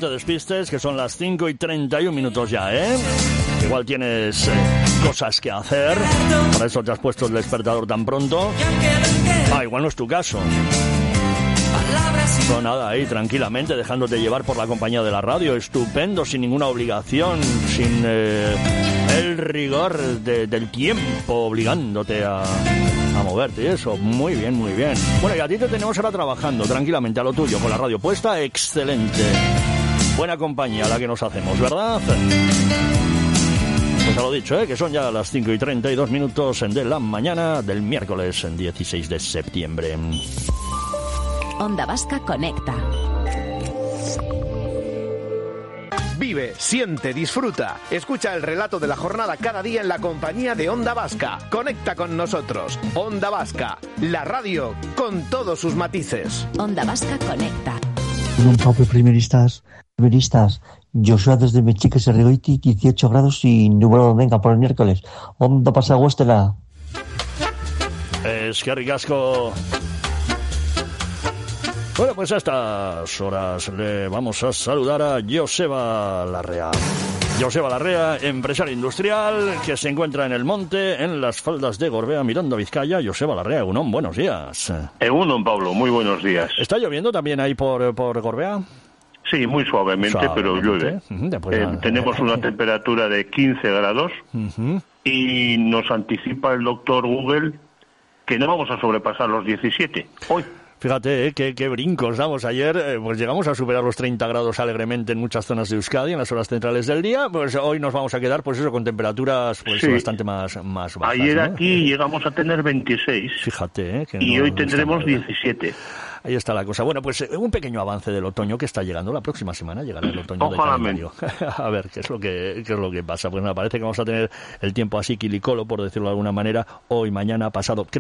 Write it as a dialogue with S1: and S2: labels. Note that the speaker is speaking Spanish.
S1: te despistes, que son las 5:31 ya, ¿eh? Igual tienes cosas que hacer, para eso te has puesto el despertador tan pronto. Igual no es tu caso. No, nada, ahí tranquilamente, dejándote llevar por la compañía de la radio, estupendo, sin ninguna obligación, sin el rigor del tiempo obligándote a moverte y eso. Muy bien, muy bien. Bueno, y a ti te tenemos ahora trabajando tranquilamente a lo tuyo, con la radio puesta, excelente. Buena compañía la que nos hacemos, ¿verdad? Pues a lo dicho, que son ya las 5:32 de la mañana del miércoles 16 de septiembre.
S2: Onda Vasca Conecta.
S3: Vive, siente, disfruta. Escucha el relato de la jornada cada día en la compañía de Onda Vasca. Conecta con nosotros. Onda Vasca, la radio con todos sus matices.
S2: Onda Vasca Conecta.
S4: Un Pablo, primeristas. Joshua desde Mechique, Serrigoiti, 18 grados y nublado, venga, por el miércoles. Onda pasa Huestela.
S1: Es que ricasco. Bueno, pues a estas horas le vamos a saludar a Joseba Larrea. Joseba Larrea, empresario industrial que se encuentra en el monte, en las faldas de Gorbea, mirando a Vizcaya. Joseba Larrea, Egunon, buenos días.
S5: Egunon, Pablo, muy buenos días.
S1: ¿Está lloviendo también ahí por Gorbea?
S5: Sí, muy suavemente, pero llueve. Tenemos una temperatura de 15 grados y nos anticipa el doctor Google que no vamos a sobrepasar los 17 hoy.
S1: Fíjate, qué brincos damos. Ayer pues llegamos a superar los 30 grados alegremente en muchas zonas de Euskadi, en las horas centrales del día. Pues hoy nos vamos a quedar, pues eso, con temperaturas pues bastante más bajas.
S5: Ayer, ¿no? Aquí
S1: Sí.
S5: Llegamos a tener 26.
S1: Fíjate,
S5: y hoy tendremos 17.
S1: Ahí está la cosa. Bueno, pues un pequeño avance del otoño que está llegando. La próxima semana llegará el otoño del calendario. A ver, ¿qué es lo que pasa? Pues me parece que vamos a tener el tiempo así quilicolo, por decirlo de alguna manera, hoy, mañana, pasado.